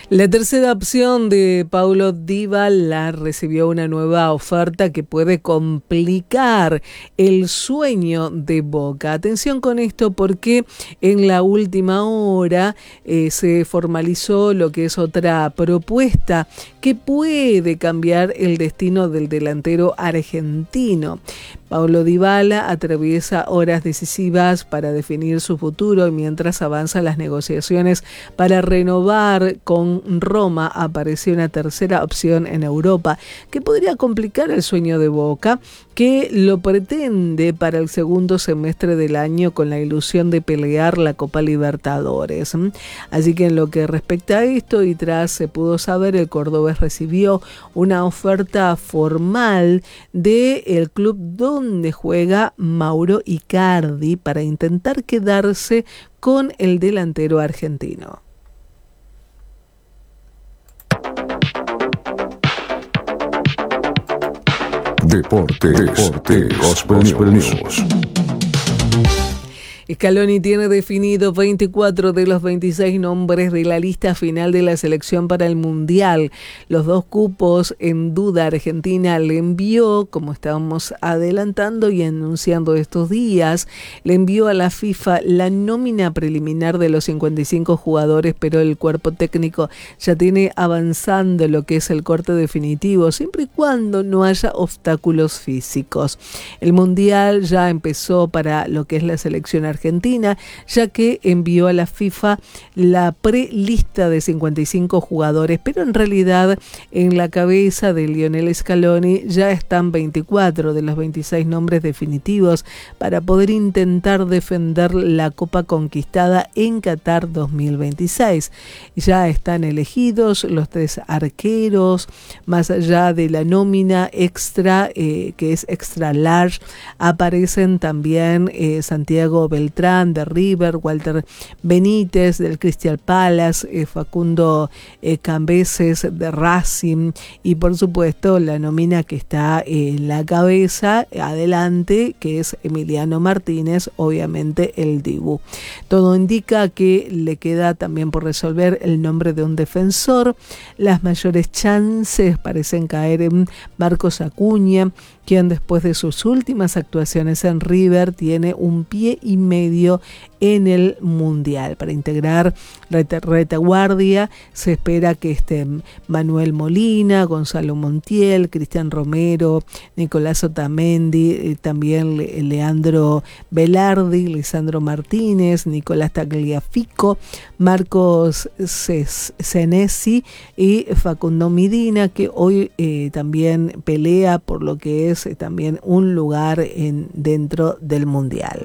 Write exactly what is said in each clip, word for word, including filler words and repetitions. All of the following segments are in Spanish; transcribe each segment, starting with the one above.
La tercera opción de Paulo Dybala recibió una nueva oferta que puede complicar el sueño de Boca. Atención con esto porque en la última hora eh, se formalizó lo que es otra propuesta que puede cambiar el destino del delantero argentino. Paulo Dybala atraviesa horas decisivas para definir su futuro mientras avanzan las negociaciones para renovar con Roma. Apareció una tercera opción en Europa que podría complicar el sueño de Boca, que lo pretende para el segundo semestre del año con la ilusión de pelear la Copa Libertadores. Así que en lo que respecta a esto, y tras se pudo saber, el cordobés recibió una oferta formal del club donde juega Mauro Icardi para intentar quedarse con el delantero argentino. Deportes, Deportes, Gospel News. Scaloni tiene definido veinticuatro de los veintiséis nombres de la lista final de la selección para el Mundial. Los dos cupos en duda Argentina le envió, como estábamos adelantando y anunciando estos días, le envió a la FIFA la nómina preliminar de los cincuenta y cinco jugadores, pero el cuerpo técnico ya tiene avanzando lo que es el corte definitivo, siempre y cuando no haya obstáculos físicos. El Mundial ya empezó para lo que es la selección argentina. Argentina, ya que envió a la FIFA la prelista de cincuenta y cinco jugadores, pero en realidad en la cabeza de Lionel Scaloni ya están veinticuatro de los veintiséis nombres definitivos para poder intentar defender la Copa conquistada en Qatar dos mil veintiséis. Ya están elegidos los tres arqueros, más allá de la nómina extra, eh, que es extra large, aparecen también eh, Santiago Beltrán de River, Walter Benítez del Crystal Palace, eh, Facundo eh, Cambeses de Racing y por supuesto la nómina que está eh, en la cabeza adelante, que es Emiliano Martínez, obviamente el Dibu. Todo indica que le queda también por resolver el nombre de un defensor. Las mayores chances parecen caer en Marcos Acuña, quien después de sus últimas actuaciones en River tiene un pie y medio en el Mundial. Para integrar la retaguardia se espera que estén Manuel Molina, Gonzalo Montiel, Cristian Romero, Nicolás Otamendi, también Leandro Velardi, Lisandro Martínez, Nicolás Tagliafico, Marcos Senesi y Facundo Medina, que hoy eh, también pelea por lo que es eh, también un lugar en, dentro del Mundial.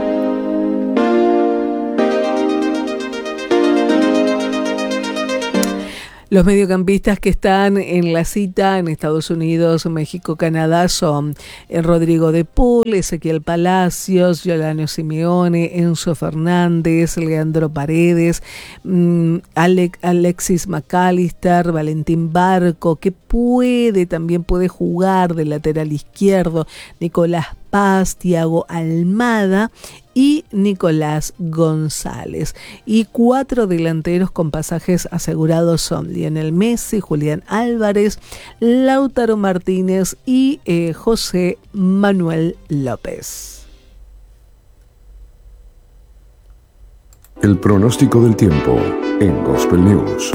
Los mediocampistas que están en la cita en Estados Unidos, México, Canadá son Rodrigo de Paul, Ezequiel Palacios, Yolano Simeone, Enzo Fernández, Leandro Paredes, Alex, Alexis McAllister, Valentín Barco, que puede, también puede jugar de lateral izquierdo, Nicolás Paz, Thiago Almada y Nicolás González. Y cuatro delanteros con pasajes asegurados son Lionel Messi, Julián Álvarez, Lautaro Martínez y eh, José Manuel López. El pronóstico del tiempo en Gospel News.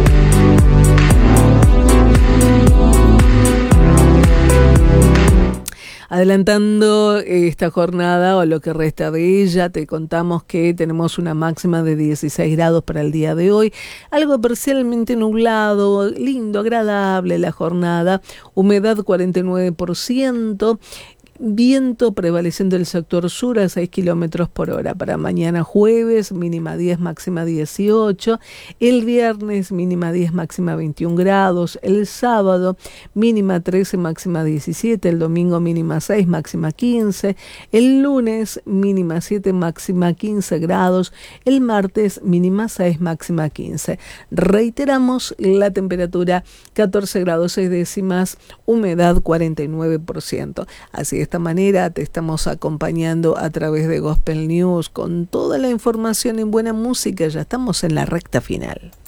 Adelantando esta jornada o lo que resta de ella, te contamos que tenemos una máxima de dieciséis grados para el día de hoy, algo parcialmente nublado, lindo, agradable la jornada, humedad cuarenta y nueve por ciento, viento prevaleciendo el sector sur a seis kilómetros por hora. Para mañana jueves, mínima diez, máxima dieciocho. El viernes, mínima diez, máxima veintiún grados. El sábado, mínima trece, máxima diecisiete. El domingo, mínima seis, máxima quince. El lunes, mínima siete, máxima quince grados. El martes, mínima seis, máxima quince. Reiteramos la temperatura catorce grados seis décimas, humedad cuarenta y nueve por ciento. Así es. De esta manera te estamos acompañando a través de Gospel News con toda la información en buena música. Ya estamos en la recta final.